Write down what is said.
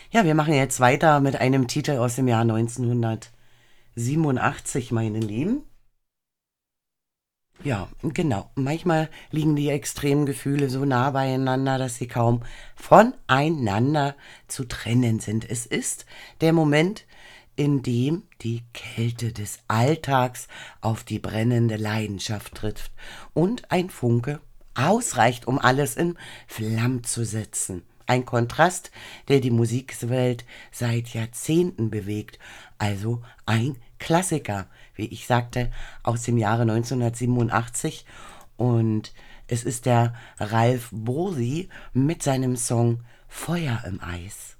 Ja, wir machen jetzt weiter mit einem Titel aus dem Jahr 1987, meine Lieben. Ja, genau. Manchmal liegen die extremen Gefühle so nah beieinander, dass sie kaum voneinander zu trennen sind. Es ist der Moment, in dem die Kälte des Alltags auf die brennende Leidenschaft trifft und ein Funke ausreicht, um alles in Flammen zu setzen. Ein Kontrast, der die Musikwelt seit Jahrzehnten bewegt, also ein Klassiker, wie ich sagte, aus dem Jahre 1987. Und es ist der Ralf Bosi mit seinem Song Feuer im Eis.